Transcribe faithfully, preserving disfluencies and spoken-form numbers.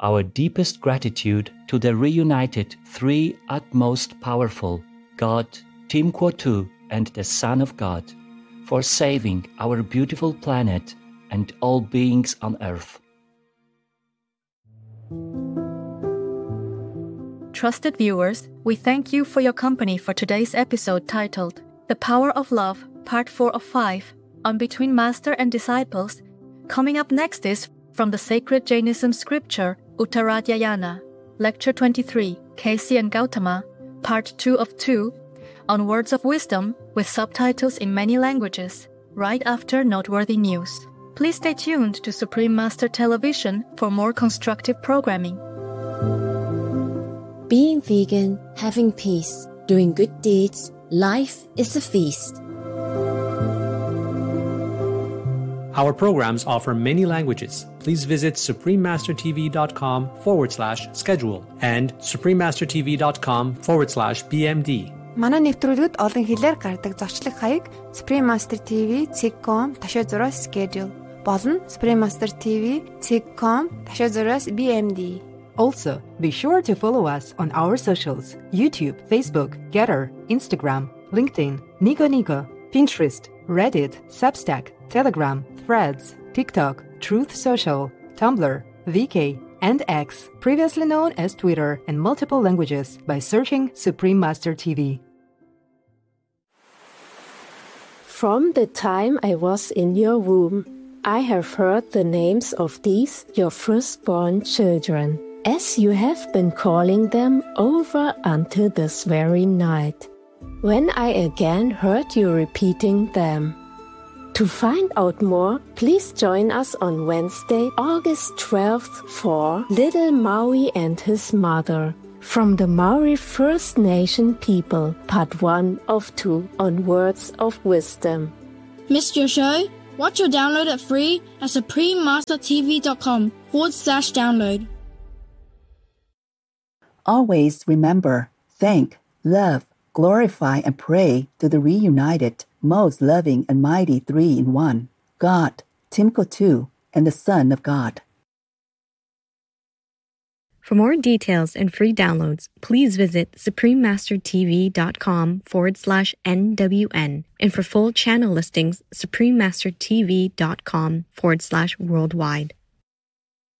our deepest gratitude to the reunited three utmost powerful, God, Tim Kwotu, and the Son of God, for saving our beautiful planet and all beings on Earth. Trusted viewers, we thank you for your company for today's episode titled The Power of Love, Part four of five, on Between Master and Disciples. Coming up next is from the Sacred Jainism Scripture, Uttaradhyayana, Lecture twenty-three, Casey and Gautama, Part two of two, on Words of Wisdom with subtitles in many languages, right after noteworthy news. Please stay tuned to Supreme Master Television for more constructive programming. Being vegan, having peace, doing good deeds, life is a feast. Our programs offer many languages. Please visit suprememastertv.com forward slash schedule and suprememastertv.com forward slash bmd. Манай нэвтрүүлгүүд олон хэлээр гардаг зочлог хаяг Supreme Master ти ви цэг точка ком дашаа зураас schedule болон Supreme Master ти ви цэг точка ком дашаа зураас bmd. Also, be sure to follow us on our socials: YouTube, Facebook, Getter, Instagram, LinkedIn, Nico Nico, Pinterest, Reddit, Substack, Telegram, Threads, TikTok, Truth Social, Tumblr, V K, and X, previously known as Twitter, in multiple languages by searching Supreme Master T V. From the time I was in your womb, I have heard the names of these, your firstborn children, as you have been calling them over until this very night, when I again heard you repeating them. To find out more, please join us on Wednesday, August twelfth for Little Maui and His Mother, from the Maori First Nation People, Part one of two on Words of Wisdom. Missed your show? Watch or download it free at suprememastertv.com forward slash download. Always remember, thank, love, glorify, and pray to the reunited, most loving and mighty three-in-one, God, Tim Kwotu, and the Son of God. For more details and free downloads, please visit suprememastertv.com forward slash NWN. And for full channel listings, suprememastertv.com forward slash worldwide.